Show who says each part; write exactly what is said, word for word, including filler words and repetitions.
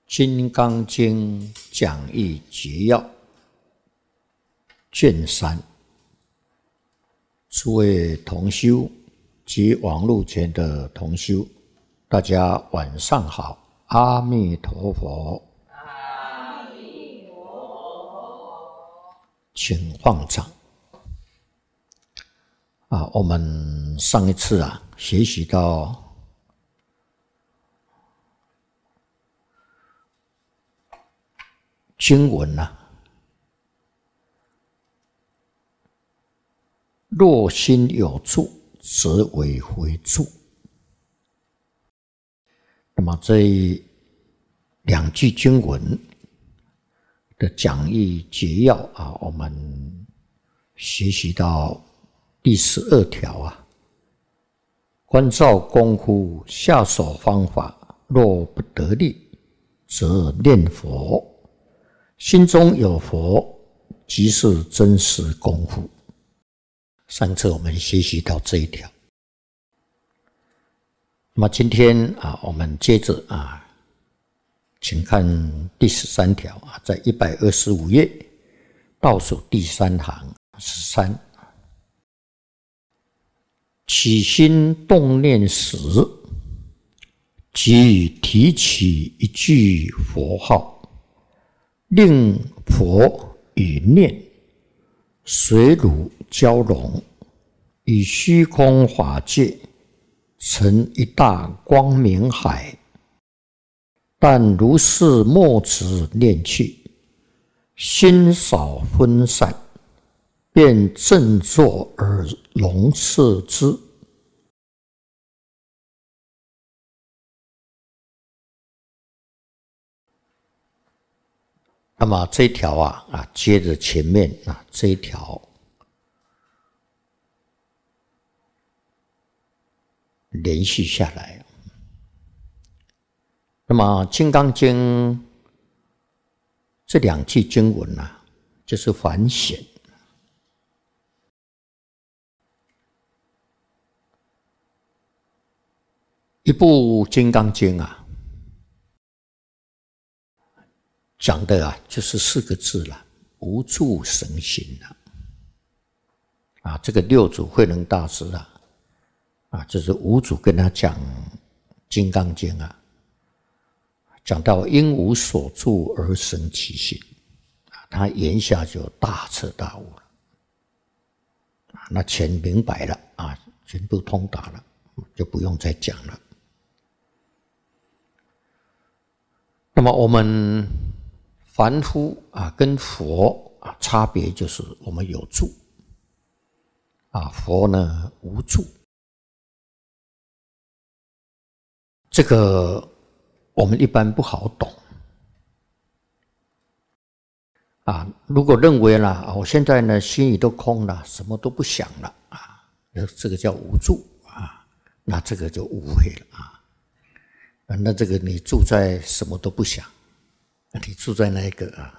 Speaker 1: 金刚经讲义节要卷三，诸位同修及网络前的同修，大家晚上好，阿弥陀佛。
Speaker 2: 阿弥陀佛。
Speaker 1: 请放掌。啊，我们上一次啊学习到经文啊，若心有住，则为非住。那么这两句经文的讲义节要啊，我们学习到第十二条啊，观照功夫下手方法，若不得力，则念佛。心中有佛，即是真实功夫。上次我们学习到这一条，那么今天啊，我们接着啊，请看第十三条啊，在一百二十五页倒数第三行十三，起心动念时，即提起一句佛号，令佛与念水乳交融，与虚空法界成一大光明海。但如是默执念去，心少分散，便振作而笼摄之。那么这一条啊啊，接着前面啊这一条连续下来。那么《金刚经》这两句经文啊，就是反显。一部《金刚经》啊，讲的啊就是四个字了，无住神心了。啊，这个六祖慧能大师啊，啊，就是五祖跟他讲《金刚经》啊，讲到因无所住而生其心，啊，他言下就大彻大悟了，啊，那全明白了啊，全部通达了，就不用再讲了。那么我们凡夫啊，跟佛啊差别就是我们有住，啊，佛呢无住。这个我们一般不好懂啊。如果认为啦，我现在呢心里都空了，什么都不想了啊，这个叫无住啊，那这个就误会了啊。那这个你住在什么都不想，你住在那个啊